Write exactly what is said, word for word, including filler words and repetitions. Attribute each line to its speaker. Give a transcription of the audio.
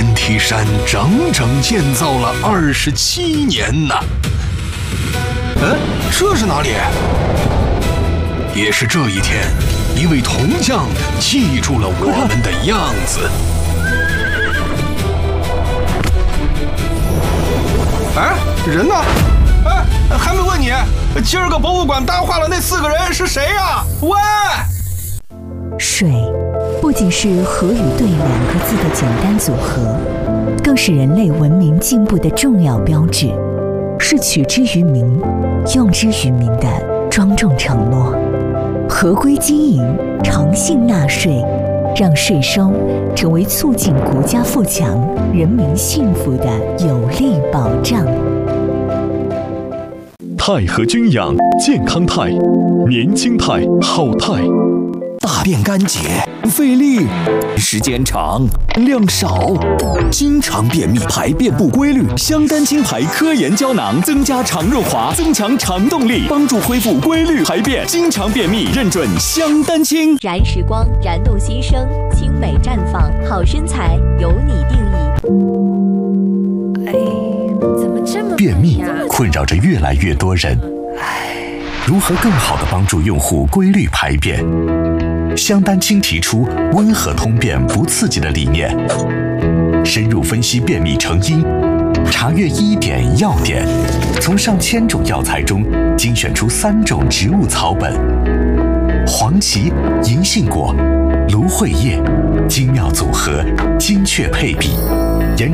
Speaker 1: 天梯山整整建造了二十七年呢。
Speaker 2: 嗯，这是哪里？
Speaker 1: 也是这一天，一位铜匠记住了我们的样子。
Speaker 2: 哎，人呢？哎，还没问你，今儿个博物馆搭话了那四个人是谁呀？喂！
Speaker 3: 水不仅是河与对两个字的简单组合，更是人类文明进步的重要标志，是取之于民、用之于民的庄重承诺。合规经营，诚信纳税，让税收成为促进国家富强、人民幸福的有力保障。
Speaker 4: 泰和君养，健康泰，年轻泰，好泰。
Speaker 5: 大便干结，费力，时间长，量少，经常便秘，排便不规律。香丹清排科研胶囊增加肠润滑，增强肠动力，帮助恢复规律排便。经常便秘，认准香丹清。
Speaker 6: 燃时光，燃动新生，清美绽放，好身材由你定义。
Speaker 7: 哎，怎么这么
Speaker 8: 便秘困扰着越来越多人，如何更好地帮助用户规律排便？香丹清提出温和通便不刺激的理念，深入分析便秘成因，查阅医典药典，从上千种药材中精选出三种植物草本：黄芪、银杏果、芦荟叶，精妙组合，精确配比。